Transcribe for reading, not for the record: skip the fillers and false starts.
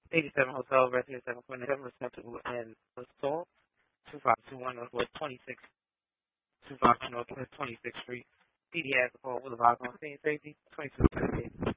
87 Hotel, Residence 7.7, respectable and assault. 2521 Northwest 26th Street. PD has a call with a on scene safety. 22